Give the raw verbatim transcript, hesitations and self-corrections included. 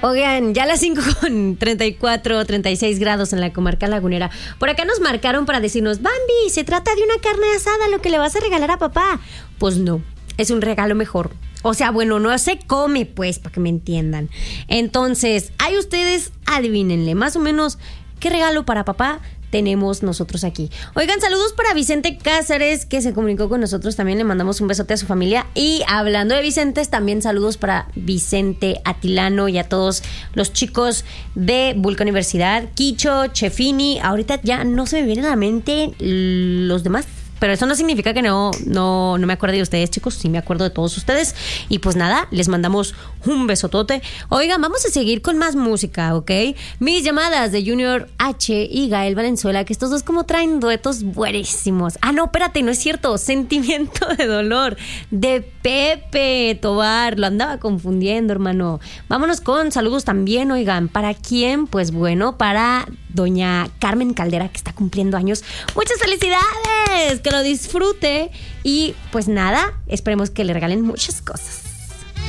Oigan, ya a las cinco con treinta y cuatro, treinta y seis grados en la comarca lagunera. Por acá nos marcaron para decirnos, Bambi, se trata de una carne asada, lo que le vas a regalar a papá. Pues no, es un regalo mejor. O sea, bueno, no se come, pues, para que me entiendan. Entonces, ahí ustedes adivínenle más o menos qué regalo para papá tenemos nosotros aquí. Oigan, saludos para Vicente Cáceres, que se comunicó con nosotros. También le mandamos un besote a su familia. Y hablando de Vicentes, también saludos para Vicente Atilano y a todos los chicos de Vulca Universidad, Quicho, Chefini. Ahorita ya no se me vienen a la mente los demás, pero eso no significa que no, no, no me acuerde de ustedes, chicos. Sí me acuerdo de todos ustedes. Y pues nada, les mandamos un besotote. Oigan, vamos a seguir con más música, ¿ok? Mis llamadas de Junior H y Gael Valenzuela, que estos dos como traen duetos buenísimos. Ah, no, espérate, no es cierto. Sentimiento de dolor de Pepe Tobar. Lo andaba confundiendo, hermano. Vámonos con saludos también, oigan. ¿Para quién? Pues bueno, para doña Carmen Caldera, que está cumpliendo años. ¡Muchas felicidades! Que lo disfrute. Y pues nada, esperemos que le regalen muchas cosas.